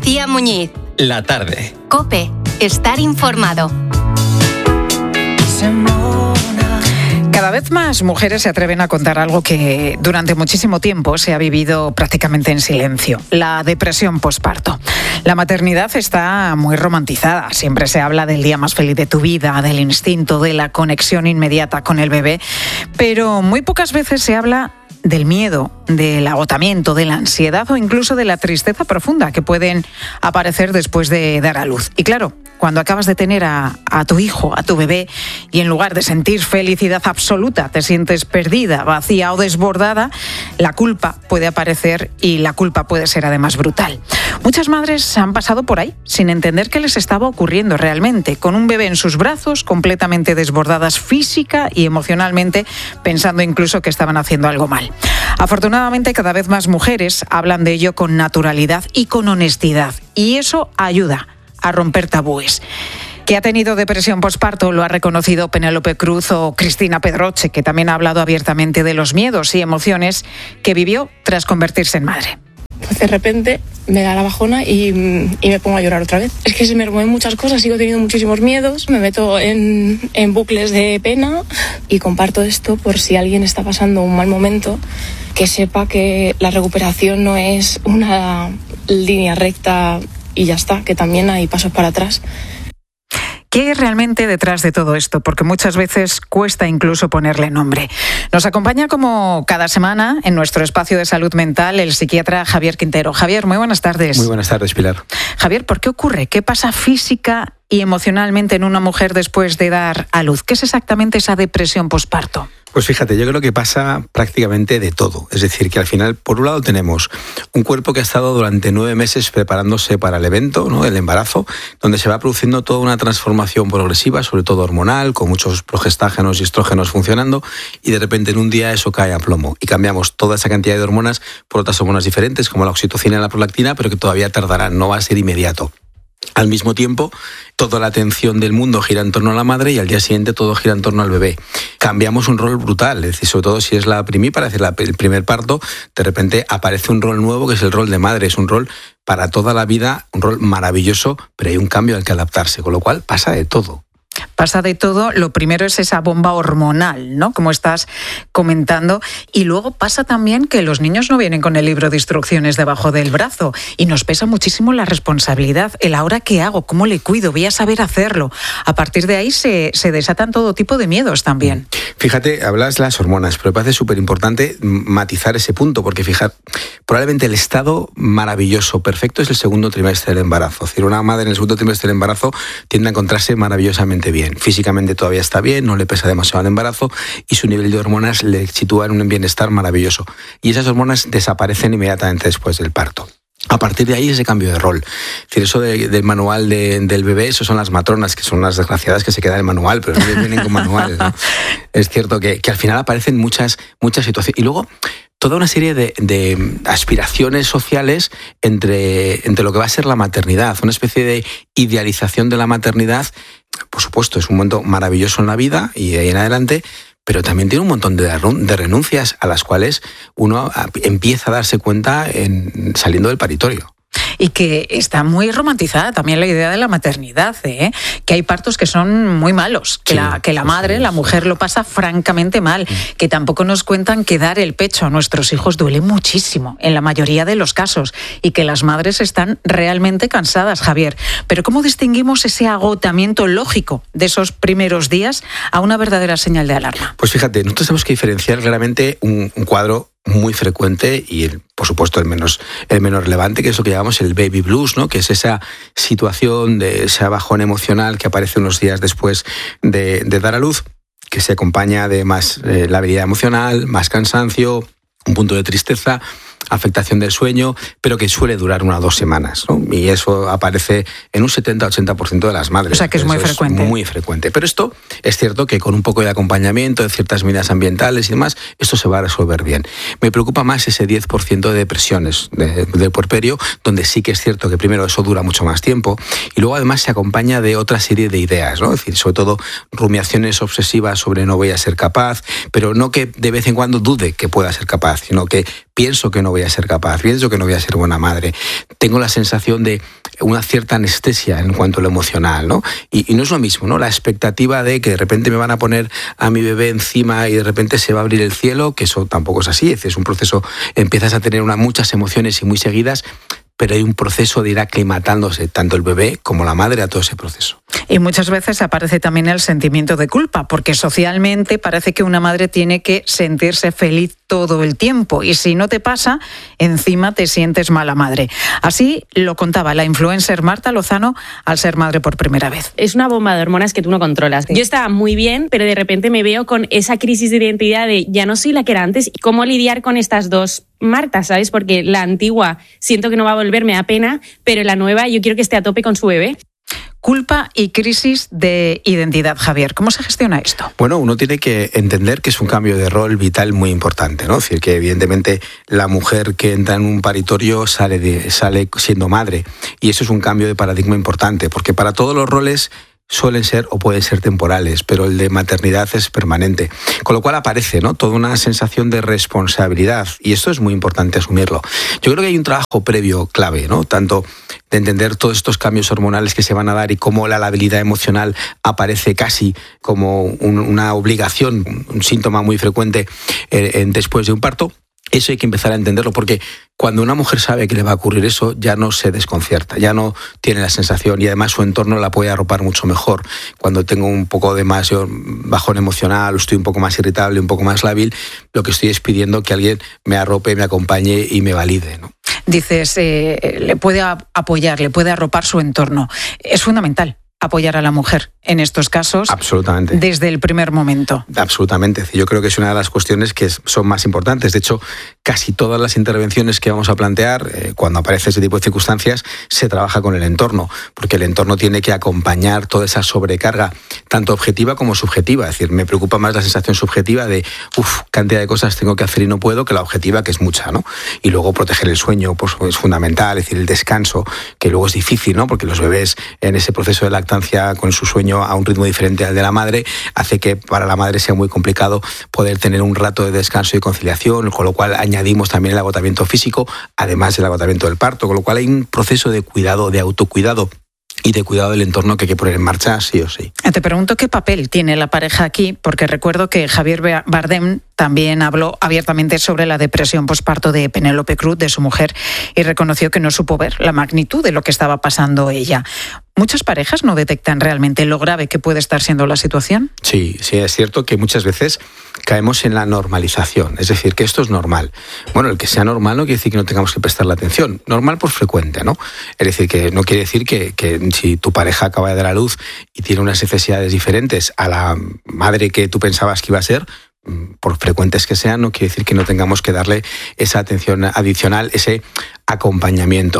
Lucía Muñiz. La tarde. COPE. Estar informado. Cada vez más mujeres se atreven a contar algo que durante muchísimo tiempo se ha vivido prácticamente en silencio: la depresión posparto. La maternidad está muy romantizada. Siempre se habla del día más feliz de tu vida, del instinto, de la conexión inmediata con el bebé, pero muy pocas veces se habla del miedo, del agotamiento, de la ansiedad o incluso de la tristeza profunda que pueden aparecer después de dar a luz. Y claro, cuando acabas de tener a tu hijo, a tu bebé, y en lugar de sentir felicidad absoluta, te sientes perdida, vacía o desbordada, la culpa puede aparecer y la culpa puede ser además brutal. Muchas madres han pasado por ahí sin entender qué les estaba ocurriendo realmente, con un bebé en sus brazos, completamente desbordadas física y emocionalmente, pensando incluso que estaban haciendo algo mal. Afortunadamente, cada vez más mujeres hablan de ello con naturalidad y con honestidad, y eso ayuda a romper tabúes. Que ha tenido depresión posparto lo ha reconocido Penélope Cruz o Cristina Pedroche, que también ha hablado abiertamente de los miedos y emociones que vivió tras convertirse en madre. Pues de repente me da la bajona y me pongo a llorar otra vez. Es que se me remueven muchas cosas, sigo teniendo muchísimos miedos, me meto en bucles de pena y comparto esto por si alguien está pasando un mal momento, que sepa que la recuperación no es una línea recta y ya está, que también hay pasos para atrás. ¿Qué hay realmente detrás de todo esto? Porque muchas veces cuesta incluso ponerle nombre. Nos acompaña como cada semana en nuestro espacio de salud mental el psiquiatra Javier Quintero. Javier, muy buenas tardes. Muy buenas tardes, Pilar. Javier, ¿por qué ocurre? ¿Qué pasa física y emocionalmente en una mujer después de dar a luz? ¿Qué es exactamente esa depresión posparto? Pues fíjate, yo creo que pasa prácticamente de todo. Es decir, que al final, por un lado, tenemos un cuerpo que ha estado durante 9 meses preparándose para el evento, ¿no?, el embarazo, donde se va produciendo toda una transformación progresiva, sobre todo hormonal, con muchos progestágenos y estrógenos funcionando, y de repente en un día eso cae a plomo y cambiamos toda esa cantidad de hormonas por otras hormonas diferentes, como la oxitocina y la prolactina, pero que todavía tardarán, no va a ser inmediato. Al mismo tiempo, toda la atención del mundo gira en torno a la madre y al día siguiente todo gira en torno al bebé. Cambiamos un rol brutal, es decir, sobre todo si es la primípara, es decir, el primer parto, de repente aparece un rol nuevo que es el rol de madre, es un rol para toda la vida, un rol maravilloso, pero hay un cambio al que adaptarse, con lo cual pasa de todo. Pasa de todo. Lo primero es esa bomba hormonal, ¿no?, como estás comentando, y luego pasa también que los niños no vienen con el libro de instrucciones debajo del brazo y nos pesa muchísimo la responsabilidad, el ahora qué hago, cómo le cuido, voy a saber hacerlo. A partir de ahí se desatan todo tipo de miedos también. Fíjate, hablas de las hormonas, pero me parece súper importante matizar ese punto, porque probablemente el estado maravilloso, perfecto, es el segundo trimestre del embarazo. Es decir, una madre en el segundo trimestre del embarazo tiende a encontrarse maravillosamente bien. Físicamente todavía está bien, no le pesa demasiado el embarazo y su nivel de hormonas le sitúa en un bienestar maravilloso. Y esas hormonas desaparecen inmediatamente después del parto. A partir de ahí ese cambio de rol. Es decir, eso del manual del bebé, eso son las matronas, que son las desgraciadas que se quedan en el manual, pero no vienen con manual, ¿no? Es cierto que al final aparecen muchas situaciones. Y luego toda una serie de aspiraciones sociales entre lo que va a ser la maternidad, una especie de idealización de la maternidad. Por supuesto, es un momento maravilloso en la vida y de ahí en adelante, pero también tiene un montón de renuncias a las cuales uno empieza a darse cuenta saliendo del paritorio. Y que está muy romantizada también la idea de la maternidad, ¿eh? Que hay partos que son muy malos, que la madre, la mujer lo pasa francamente mal, que tampoco nos cuentan que dar el pecho a nuestros hijos duele muchísimo en la mayoría de los casos y que las madres están realmente cansadas, Javier. Pero ¿cómo distinguimos ese agotamiento lógico de esos primeros días a una verdadera señal de alarma? Pues fíjate, nosotros tenemos que diferenciar claramente un cuadro muy frecuente y, por supuesto, el menos relevante, que es lo que llamamos el baby blues, ¿no?, que es esa situación de ese bajón emocional que aparece unos días después de dar a luz, que se acompaña de más labilidad emocional, más cansancio, un punto de tristeza, afectación del sueño, pero que suele durar 1 o 2 semanas, ¿no? Y eso aparece en un 70-80% de las madres. O sea que es muy frecuente. Muy frecuente. Pero esto es cierto que con un poco de acompañamiento, de ciertas medidas ambientales y demás, esto se va a resolver bien. Me preocupa más ese 10% de depresiones del puerperio, donde sí que es cierto que primero eso dura mucho más tiempo y luego además se acompaña de otra serie de ideas, ¿no? Es decir, sobre todo rumiaciones obsesivas sobre no voy a ser capaz, pero no que de vez en cuando dude que pueda ser capaz, sino que pienso que no voy a ser capaz, pienso que no voy a ser buena madre. Tengo la sensación de una cierta anestesia en cuanto a lo emocional, ¿no? Y no es lo mismo, ¿no? La expectativa de que de repente me van a poner a mi bebé encima y de repente se va a abrir el cielo, que eso tampoco es así, es un proceso, empiezas a tener muchas emociones y muy seguidas, pero hay un proceso de ir aclimatándose tanto el bebé como la madre a todo ese proceso. Y muchas veces aparece también el sentimiento de culpa, porque socialmente parece que una madre tiene que sentirse feliz todo el tiempo, y si no te pasa, encima te sientes mala madre. Así lo contaba la influencer Marta Lozano al ser madre por primera vez. Es una bomba de hormonas que tú no controlas. Sí. Yo estaba muy bien, pero de repente me veo con esa crisis de identidad de ya no soy la que era antes. ¿Cómo lidiar con estas dos Martas, sabes? Porque la antigua siento que no va a volver, me da pena, pero la nueva yo quiero que esté a tope con su bebé. Culpa y crisis de identidad, Javier. ¿Cómo se gestiona esto? Bueno, uno tiene que entender que es un cambio de rol vital muy importante, ¿no? Es decir, que evidentemente la mujer que entra en un paritorio sale siendo madre, y eso es un cambio de paradigma importante, porque para todos los roles suelen ser o pueden ser temporales, pero el de maternidad es permanente. Con lo cual aparece, ¿no?, toda una sensación de responsabilidad, y esto es muy importante asumirlo. Yo creo que hay un trabajo previo clave, ¿no?, tanto de entender todos estos cambios hormonales que se van a dar y cómo la labilidad emocional aparece casi como una obligación, un síntoma muy frecuente después de un parto. Eso hay que empezar a entenderlo, porque cuando una mujer sabe que le va a ocurrir eso, ya no se desconcierta, ya no tiene la sensación, y además su entorno la puede arropar mucho mejor. Cuando tengo un poco de más bajón emocional, o estoy un poco más irritable, un poco más lábil, lo que estoy es pidiendo que alguien me arrope, me acompañe y me valide, ¿no? Dices, le puede apoyar, le puede arropar su entorno. Es fundamental apoyar a la mujer en estos casos. Absolutamente. Desde el primer momento. Absolutamente. Yo creo que es una de las cuestiones que son más importantes. De hecho, casi todas las intervenciones que vamos a plantear, cuando aparece ese tipo de circunstancias, se trabaja con el entorno, porque el entorno tiene que acompañar toda esa sobrecarga, tanto objetiva como subjetiva. Es decir, me preocupa más la sensación subjetiva de, cantidad de cosas tengo que hacer y no puedo, que la objetiva, que es mucha, ¿no? Y luego proteger el sueño, pues es fundamental, es decir, el descanso, que luego es difícil, ¿no?, porque los bebés en ese proceso de lactancia con su sueño a un ritmo diferente al de la madre, hace que para la madre sea muy complicado poder tener un rato de descanso y conciliación, con lo cual añadimos también el agotamiento físico, además del agotamiento del parto, con lo cual hay un proceso de cuidado, de autocuidado y de cuidado del entorno que hay que poner en marcha sí o sí. Te pregunto qué papel tiene la pareja aquí, porque recuerdo que Javier Bardem también habló abiertamente sobre la depresión posparto de Penélope Cruz, de su mujer, y reconoció que no supo ver la magnitud de lo que estaba pasando ella. ¿Muchas parejas no detectan realmente lo grave que puede estar siendo la situación? Sí, es cierto que muchas veces caemos en la normalización, es decir, que esto es normal. Bueno, el que sea normal no quiere decir que no tengamos que prestarle atención. Normal por frecuente, ¿no? Es decir, que no quiere decir que si tu pareja acaba de dar a luz y tiene unas necesidades diferentes a la madre que tú pensabas que iba a ser, por frecuentes que sean, no quiere decir que no tengamos que darle esa atención adicional, ese acompañamiento.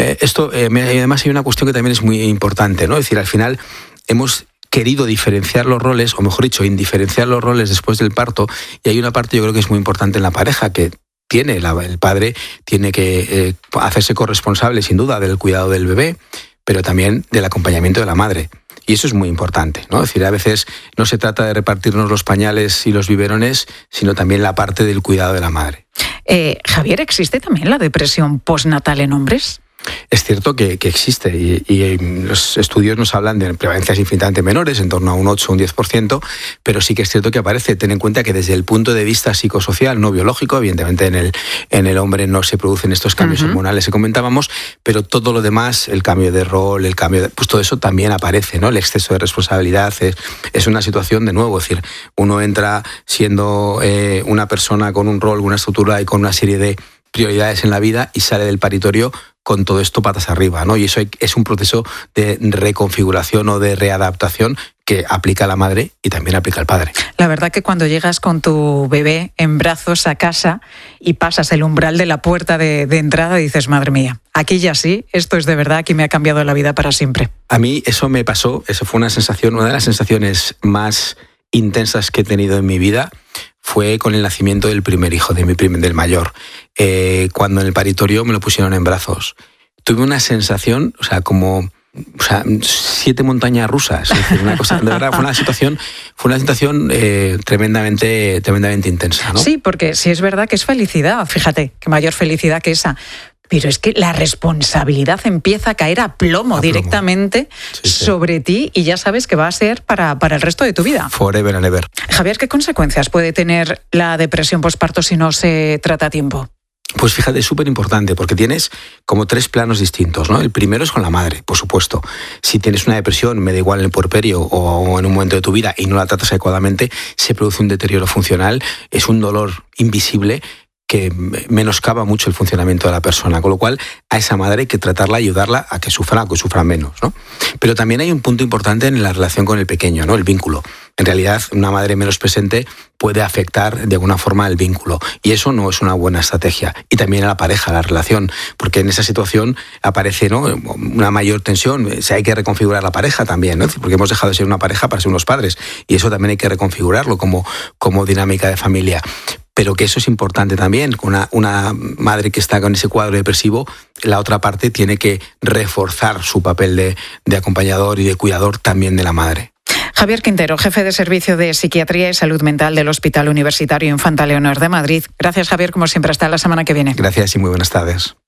Además hay una cuestión que también es muy importante, ¿no? Es decir, al final hemos querido diferenciar los roles, o mejor dicho, indiferenciar los roles después del parto, y hay una parte yo creo que es muy importante en la pareja, que el padre tiene que hacerse corresponsable sin duda del cuidado del bebé, pero también del acompañamiento de la madre. Y eso es muy importante, ¿no? Es decir, a veces no se trata de repartirnos los pañales y los biberones, sino también la parte del cuidado de la madre. Javier, ¿existe también la depresión postnatal en hombres? Es cierto que existe y los estudios nos hablan de prevalencias infinitamente menores, en torno a un 8 o un 10%, pero sí que es cierto que aparece. Ten en cuenta que desde el punto de vista psicosocial, no biológico, evidentemente en el hombre no se producen estos cambios hormonales que comentábamos, pero todo lo demás, el cambio de rol, pues todo eso también aparece, ¿no? El exceso de responsabilidad es una situación de nuevo, es decir, uno entra siendo una persona con un rol, una estructura y con una serie de prioridades en la vida y sale del paritorio con todo esto patas arriba, ¿no? Y eso es un proceso de reconfiguración o de readaptación que aplica la madre y también aplica el padre. La verdad que cuando llegas con tu bebé en brazos a casa y pasas el umbral de la puerta de entrada, dices, madre mía, aquí ya sí, esto es de verdad, aquí me ha cambiado la vida para siempre. A mí eso me pasó, eso fue una de las sensaciones más intensas que he tenido en mi vida. Fue con el nacimiento del primer hijo, del mayor. Cuando en el paritorio me lo pusieron en brazos. Tuve una sensación, o sea, como o sea, 7 montañas rusas. Es decir, una cosa, de verdad, fue una situación tremendamente intensa, ¿no? Sí, porque sí es verdad que es felicidad, fíjate, qué mayor felicidad que esa. Pero es que la responsabilidad empieza a caer a plomo directamente sobre ti y ya sabes que va a ser para el resto de tu vida. Forever and ever. Javier, ¿qué consecuencias puede tener la depresión posparto si no se trata a tiempo? Pues fíjate, es súper importante porque tienes como 3 planos distintos, ¿no? El primero es con la madre, por supuesto. Si tienes una depresión, me da igual en el puerperio o en un momento de tu vida y no la tratas adecuadamente, se produce un deterioro funcional, es un dolor invisible que menoscaba mucho el funcionamiento de la persona, con lo cual a esa madre hay que tratarla, ayudarla a que sufra menos, ¿no? Pero también hay un punto importante en la relación con el pequeño, ¿no? El vínculo. En realidad, una madre menos presente puede afectar de alguna forma el vínculo y eso no es una buena estrategia. Y también a la pareja, a la relación, porque en esa situación aparece, ¿no?, una mayor tensión. O sea, hay que reconfigurar la pareja también, ¿no? Porque hemos dejado de ser una pareja para ser unos padres y eso también hay que reconfigurarlo como dinámica de familia. Pero que eso es importante también, una madre que está con ese cuadro depresivo, la otra parte tiene que reforzar su papel de acompañador y de cuidador también de la madre. Javier Quintero, jefe de Servicio de Psiquiatría y Salud Mental del Hospital Universitario Infanta Leonor de Madrid. Gracias, Javier, como siempre. Hasta la semana que viene. Gracias y muy buenas tardes.